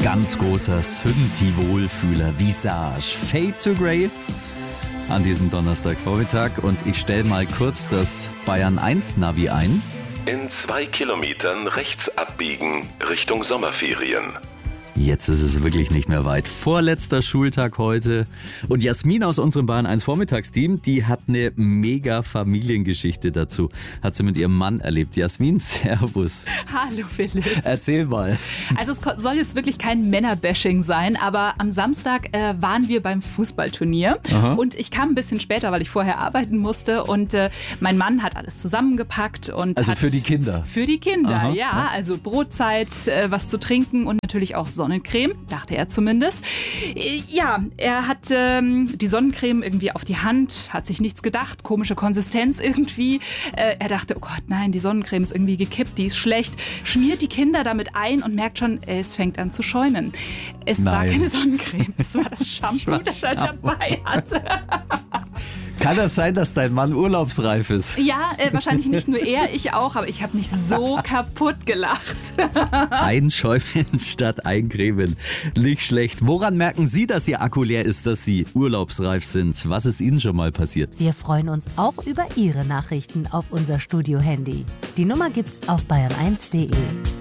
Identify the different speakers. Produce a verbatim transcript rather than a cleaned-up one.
Speaker 1: Ganz großer Synthi-Wohlfühler, Visage, Fade to Grey an diesem Donnerstagvormittag. Und ich stelle mal kurz das Bayern eins Navi ein.
Speaker 2: In zwei Kilometern rechts abbiegen Richtung Sommerferien.
Speaker 1: Jetzt ist es wirklich nicht mehr weit. Vorletzter Schultag heute. Und Jasmin aus unserem Bayern eins Vormittagsteam, die hat eine mega Familiengeschichte dazu. Hat sie mit ihrem Mann erlebt. Jasmin, servus.
Speaker 3: Hallo Philipp.
Speaker 1: Erzähl mal.
Speaker 3: Also es soll jetzt wirklich kein Männerbashing sein, aber am Samstag äh, waren wir beim Fußballturnier. Aha. Und ich kam ein bisschen später, weil ich vorher arbeiten musste. Und äh, mein Mann hat alles zusammengepackt. Und
Speaker 1: also
Speaker 3: hat
Speaker 1: für die Kinder?
Speaker 3: Für die Kinder,
Speaker 1: Aha.
Speaker 3: ja. Also Brotzeit, äh, was zu trinken und natürlich auch Sonnencreme, dachte er zumindest. Ja, er hat ähm, die Sonnencreme irgendwie auf die Hand, hat sich nichts gedacht, komische Konsistenz irgendwie. Äh, er dachte, oh Gott, nein, die Sonnencreme ist irgendwie gekippt, die ist schlecht. Schmiert die Kinder damit ein und merkt schon, es fängt an zu schäumen. Es nein. war keine Sonnencreme, es war das Shampoo, das er dabei hatte.
Speaker 1: Kann das sein, dass dein Mann urlaubsreif ist?
Speaker 3: Ja, äh, wahrscheinlich nicht nur er, ich auch, aber ich habe mich so kaputt gelacht.
Speaker 1: Einschäumen statt eincremen. Nicht schlecht. Woran merken Sie, dass Ihr Akku leer ist, dass Sie urlaubsreif sind? Was ist Ihnen schon mal passiert?
Speaker 4: Wir freuen uns auch über Ihre Nachrichten auf unser Studio-Handy. Die Nummer gibt's auf bayern eins punkt de.